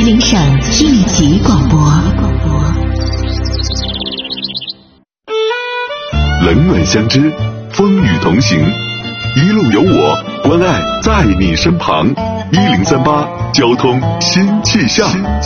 吉林省应急广播。 冷暖相知，风雨同行，一路有我，关爱在你身旁。1038交通新气象。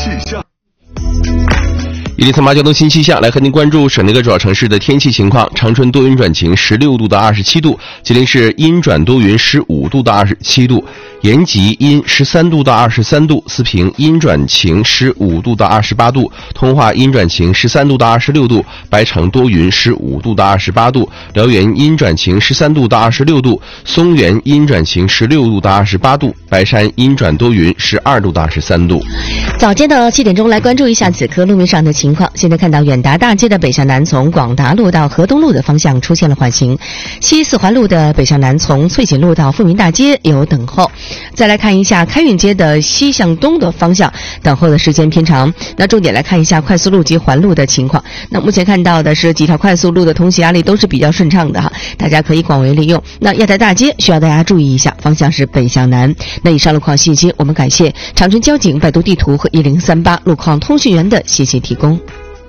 1038交通新气象，来和您关注省内各主要城市的天气情况。长春多云转晴，16度到27度；吉林市阴转多云，15度到27度；延吉阴13度到23度；四平阴转晴，15度到28度；通化阴转晴，13度到26度；白城多云，15度到28度；辽源阴转晴，13度到26度；松原阴转晴，16度到28度；白山阴转多云，12度到23度。 早间的7点钟，来关注一下此刻路面上的情况。现在看到远达大街的北向南从广达路到河东路的方向出现了缓行，西四环路的北向南从翠锦路到富民大街有等候。再来看一下开运街的西向东的方向，等候的时间偏长。那重点来看一下快速路及环路的情况。那目前看到的是几条快速路的通行压力都是比较顺畅的哈，大家可以广为利用。那亚太大街需要大家注意一下，方向是北向南。那以上路况信息，我们感谢长春交警、百度地图和1038路况通讯员的细心提供。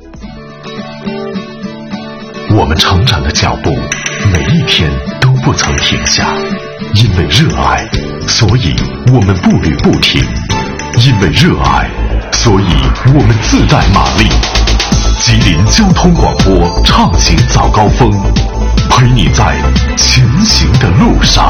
我们成长的脚步每一天都不曾停下，因为热爱，所以我们步履不停，因为热爱，所以我们自带马力。吉林交通广播畅行早高峰，陪你在前行的路上。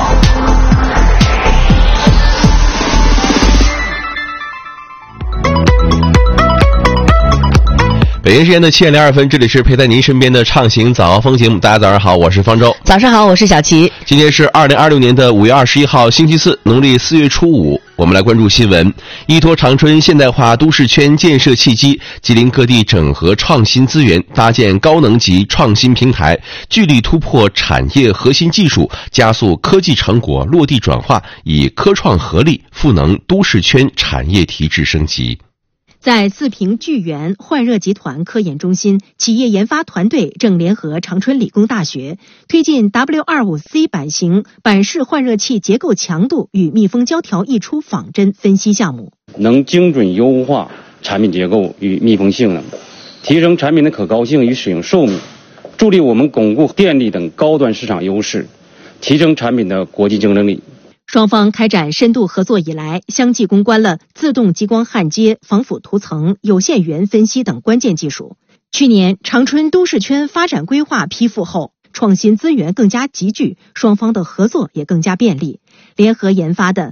北京时间的7点02分，这里是陪在您身边的畅行早高峰节目。大家早上好，我是方舟。 早上好，我是小齐。 今天是2026年的5月21号，星期四，农历4月初5。我们来关注新闻。依托长春现代化都市圈建设契机，吉林各地整合创新资源，搭建高能级创新平台，聚力突破产业核心技术，加速科技成果落地转化，以科创合力赋能都市圈产业提质升级。 在四平聚源焕热集团科研中心，企业研发团队正联合长春理工大学，推进 W25C 版型板式焕热器结构强度与密封胶条溢出仿真分析项目， 能精准优化产品结构与密封性能，提升产品的可靠性与使用寿命，助力我们巩固电力等高端市场优势，提升产品的国际竞争力。 双方开展深度合作以来，相继攻关了自动激光焊接、防腐涂层、有限元分析等关键技术。去年长春都市圈发展规划批复后，创新资源更加集聚，双方的合作也更加便利。联合研发的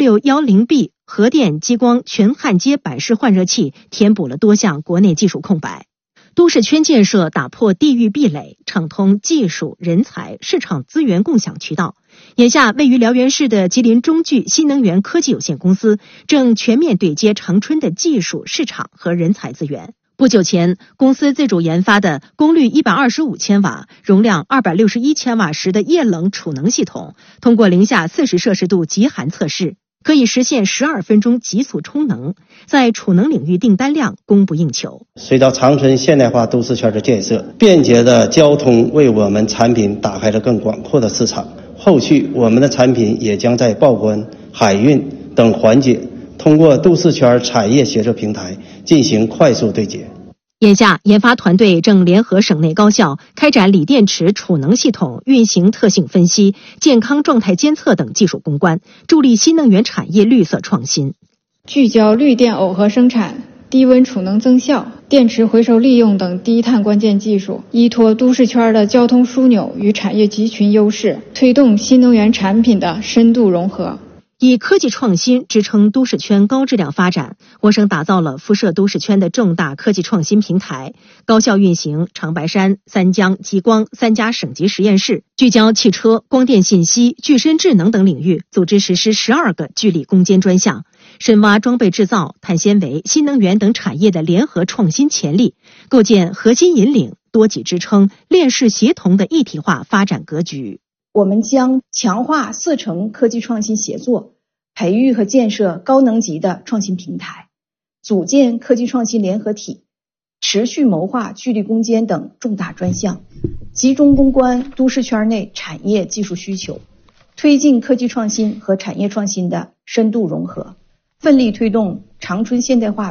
W10B 核电激光全焊接板式焕热器填补了多项国内技术空白。都市圈建设打破地域壁垒，畅通技术、人才、市场资源共享渠道。眼下，位于辽源市的吉林中炬新能源科技有限公司正全面对接长春的技术、市场和人才资源。不久前，公司自主研发的功率125千瓦、容量261千瓦时的液冷储能系统，通过零下40摄氏度极寒测试，可以实现12分钟急速充能，在储能领域订单量供不应求。 随着长春现代化都市圈的建设，便捷的交通为我们产品打开了更广阔的市场。后续我们的产品也将在报关、海运等环节，通过都市圈产业协作平台进行快速对接。 眼下，研发团队正联合省内高校开展锂电池储能系统运行特性分析、健康状态监测等技术攻关，助力新能源产业绿色创新。 聚焦绿电耦合生产、低温储能增效、电池回收利用等低碳关键技术，依托都市圈的交通枢纽与产业集群优势，推动新能源产品的深度融合。 以科技创新支撑都市圈高质量发展，我省打造了辐射都市圈的重大科技创新平台，高效运行长白山、三江、吉光3家省级实验室，聚焦汽车、光电信息、具身智能等领域，组织实施12个聚力攻坚专项，深挖装备制造、碳纤维、新能源等产业的联合创新潜力，构建核心引领、多级支撑、链式协同的一体化发展格局。 我们将强化4城科技创新协作，培育和建设高能级的创新平台，组建科技创新联合体，持续谋划聚力攻坚等重大专项，集中攻关都市圈内产业技术需求，推进科技创新和产业创新的深度融合，奋力推动长春现代化